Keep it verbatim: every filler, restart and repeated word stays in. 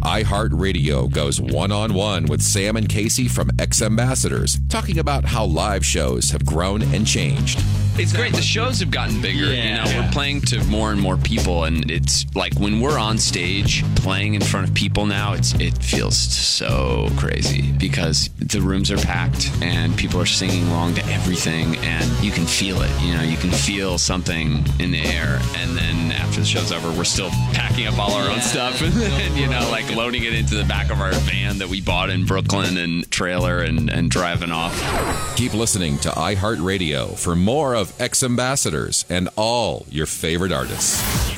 iHeartRadio goes one-on-one with Sam and Casey from X Ambassadors, talking about how live shows have grown and changed. It's great. The shows have gotten bigger. Yeah, you know, yeah. we're playing to more and more people, and it's like when we're on stage playing in front of people now, it's it feels so crazy because the rooms are packed and people are singing along to everything, and you can feel it. You know, you can feel something in the air, and then after the show's over, we're still packing up all our own stuff, and then, you know, like loading it into the back of our van that we bought in Brooklyn and trailer and, and driving off. Keep listening to iHeartRadio for more of X Ambassadors and all your favorite artists.